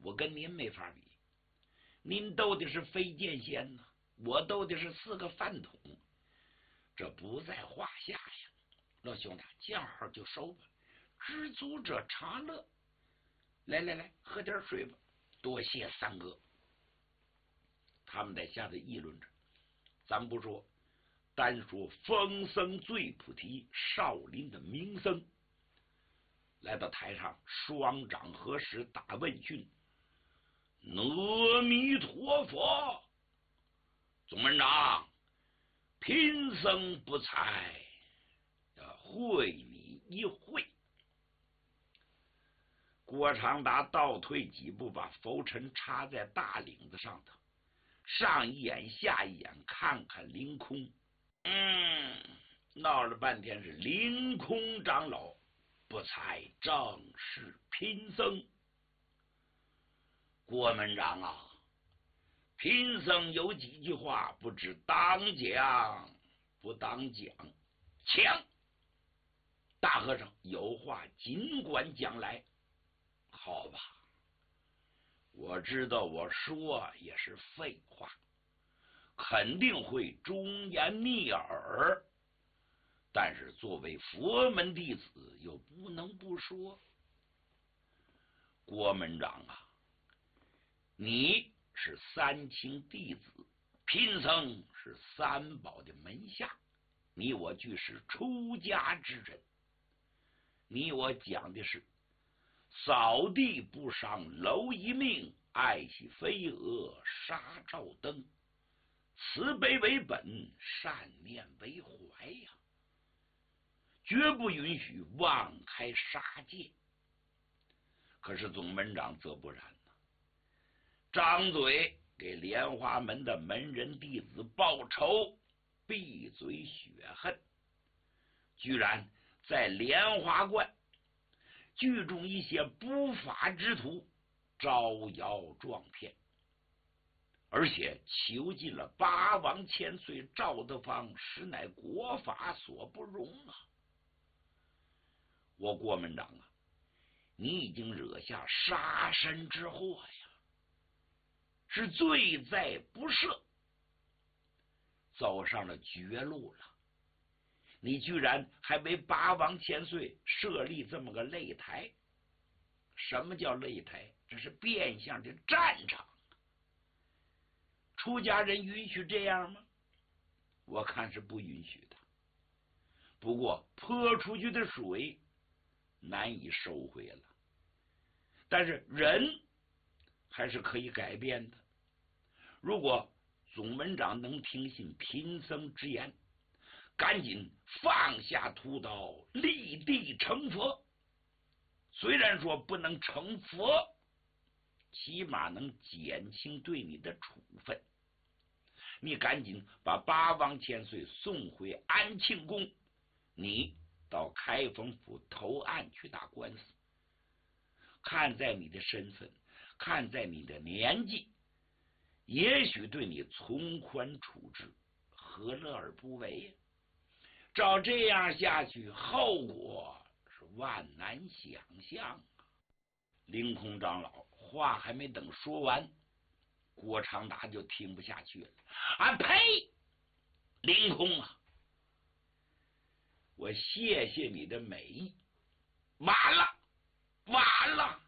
我跟您没法比。您斗的是飞剑仙呢，我斗的是4个饭桶，这不在话下呀。老兄弟，见好就收吧，知足者常乐。来来来，喝点水吧，多谢三哥。他们在下头议论着，咱不说，单说风僧醉菩提少林的名僧来到台上，双掌合十，大问讯：阿弥陀佛！总门长，贫僧不才，会你一会。郭长达倒退几步，把拂尘插在大领子上头，上一眼下一眼，看看凌空。闹了半天是凌空长老不才，正是贫僧。郭门长啊，贫僧有几句话，不知当讲不当讲，请大和尚有话尽管讲来。好吧，我知道我说也是废话，肯定会忠言逆耳，但是作为佛门弟子又不能不说。郭门长啊，你是三清弟子，贫僧是三宝的门下，你我俱是出家之人。你我讲的是扫地不伤蝼蚁命，爱惜飞蛾杀照灯，慈悲为本，善念为怀呀，绝不允许妄开杀戒。可是总门长则不然呢，张嘴给莲花门的门人弟子报仇，闭嘴雪恨，居然在莲花观聚众一些不法之徒，招摇撞骗，而且囚禁了八王千岁赵德芳，实乃国法所不容啊！我郭门长啊，你已经惹下杀身之祸呀，是罪在不赦，走上了绝路了。你居然还为八王千岁设立这么个擂台。什么叫擂台？这是变相的战场。出家人允许这样吗？我看是不允许的。不过泼出去的水难以收回了，但是人还是可以改变的。如果总门长能听信贫僧之言，赶紧放下屠刀，立地成佛。虽然说不能成佛，起码能减轻对你的处分。你赶紧把八王千岁送回安庆宫，你到开封府投案去打官司。看在你的身份，看在你的年纪，也许对你从宽处置，何乐而不为呀？照这样下去，后果是万难想象啊！凌空长老话还没等说完，郭长达就听不下去了。啊呸！凌空啊，我谢谢你的美意，晚了，晚了！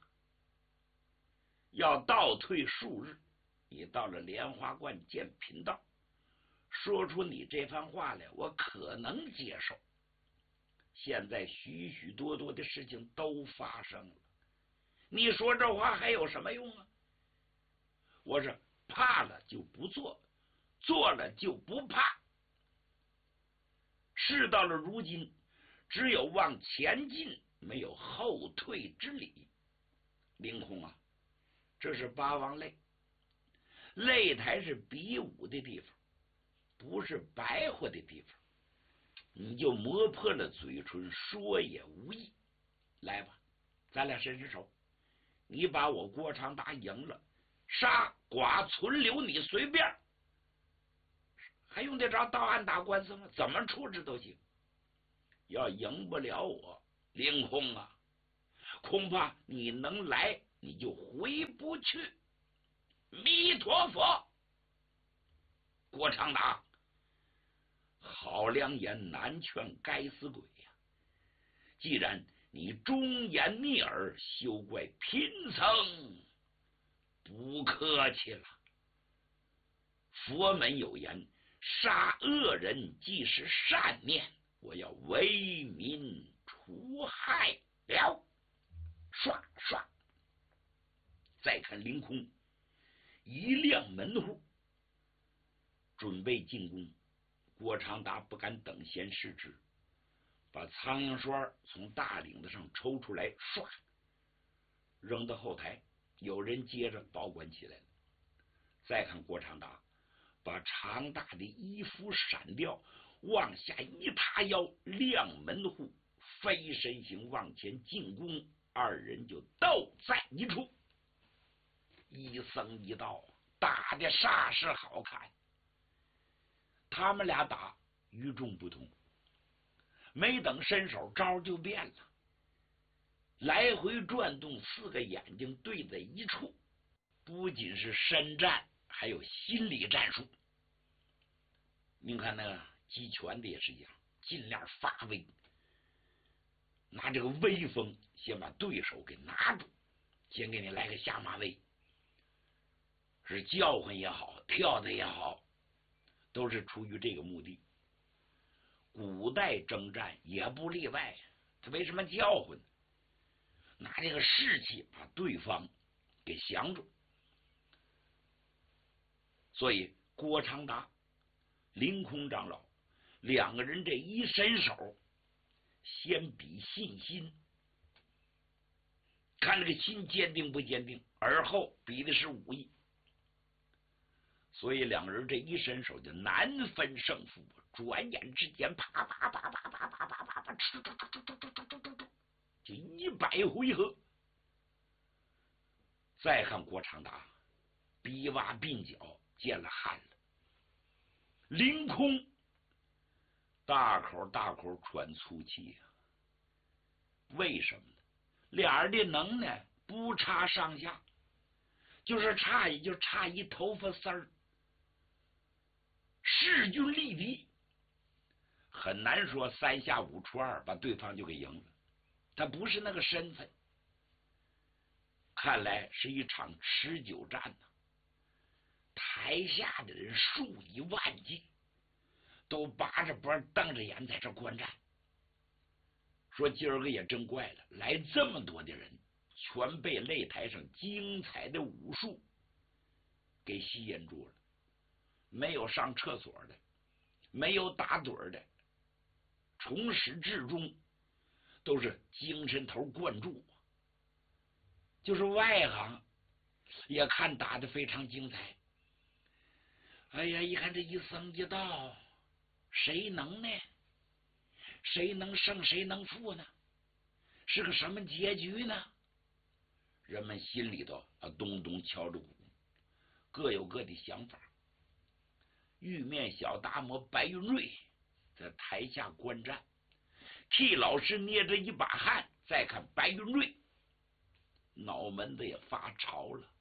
要倒退数日，你到了莲花观见贫道，说出你这番话来，我可能接受。现在许许多多的事情都发生了，你说这话还有什么用啊？我是怕了就不做，做了就不怕。事到了如今，只有往前进，没有后退之理。凌空啊，这是八王擂，擂台是比武的地方，不是白活的地方。你就磨破了嘴唇，说也无益。来吧，咱俩伸伸手，你把我郭长达赢了，杀剐存留你随便，还用得着到案打官司吗？怎么处置都行。要赢不了我，凌空啊，恐怕你能来你就回不去。弥陀佛！郭长达，好良言难劝该死鬼呀！既然你忠言逆耳，休怪贫僧不客气了。佛门有言，杀恶人即是善念，我要为民除害了。唰唰，再看凌空一亮门户，准备进攻。郭长达不敢等闲视之，把苍蝇栓从大领子上抽出来，唰扔到后台，有人接着保管起来了。再看郭长达把长大的衣服闪掉，往下一塌腰，亮门户，飞身形往前进攻，二人就斗在一处，一僧一道，打的煞是好看。他们俩打与众不同，没等伸手，招就变了，来回转动，四个眼睛对在一处，不仅是身战，还有心理战术。您看那个击拳的也是一样，尽量发威，拿这个威风先把对手给拿住，先给你来个下马威，是叫唤也好，跳的也好，都是出于这个目的。古代征战也不例外，他为什么叫唤？拿这个士气把对方给降住。所以郭长达、凌空长老两个人这一伸手，先比信心，看这个心坚定不坚定，而后比的是武艺。所以两个人这一伸手就难分胜负，转眼之间啪啪啪啪啪啪啪啪啪，就100回合。再看郭长达，逼挖鬓角，见了汗了。凌空大口大口喘粗气啊！为什么呢？俩人的能耐不差上下，就是差一头发丝儿。势均力敌，很难说3下5除2把对方就给赢了。他不是那个身份，看来是一场持久战呢。台下的人数以万计，都扒着脖瞪着眼在这观战。说今儿个也真怪了，来这么多的人，全被擂台上精彩的武术给吸引住了。没有上厕所的，没有打盹的，从始至终都是精神头灌注。就是外行也看打得非常精彩。哎呀，一看这一僧一道，谁能呢？谁能胜谁能负呢？是个什么结局呢？人们心里头咚咚敲着鼓，各有各的想法。玉面小达摩白云瑞在台下观战，替老师捏着一把汗。再看白云瑞，脑门子也发潮了。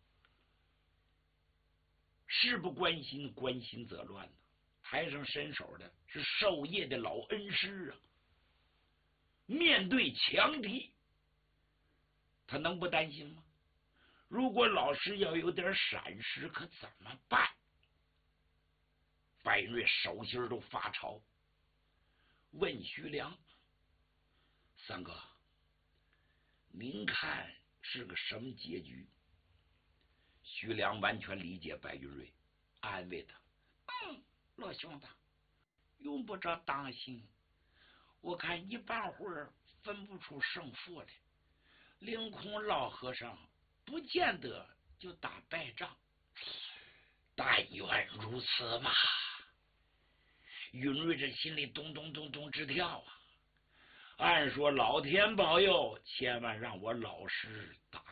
事不关心，关心则乱呢。台上伸手的是授业的老恩师啊，面对强敌，他能不担心吗？如果老师要有点闪失，可怎么办？白云瑞手心都发潮，问徐良：“三哥，您看是个什么结局？”徐良完全理解白云瑞，安慰他：“老兄弟，用不着担心，我看一半会儿分不出胜负来。凌空老和尚不见得就打败仗，但愿如此嘛。”云瑞这心里咚咚咚咚直跳啊！按说老天保佑，千万让我老师打